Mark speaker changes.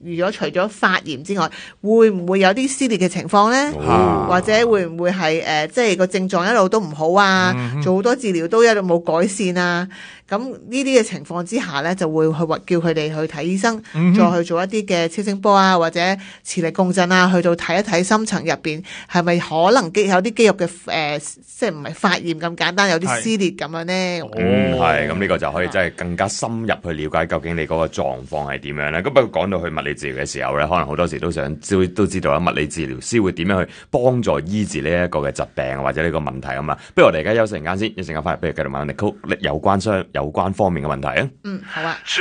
Speaker 1: 如果除咗發炎之外，會唔會有啲撕裂嘅情況咧？或者會唔會係即係個症狀一路都唔好啊？做好多治療都一路冇改善啊？咁呢啲嘅情況之下咧，就會去叫佢哋去睇醫生，再去做一啲嘅超聲波啊，或者磁力共振啊，去到睇一睇深層入邊係咪可能有啲肌肉嘅即係唔係發炎咁簡單，有啲撕裂咁樣咧？
Speaker 2: 係咁呢個就可以真係更加深入去了解究竟你嗰個狀況係點樣咧。咁不過講到去物理治療嘅時候咧，可能好多時都知道啦，物理治療師會點樣去幫助醫治呢一個嘅疾病或者呢個問題啊嘛。不如我哋而家休息陣間先，一陣間翻嚟不如繼續問Nicole有關方面嘅問題啊。
Speaker 1: 好啊。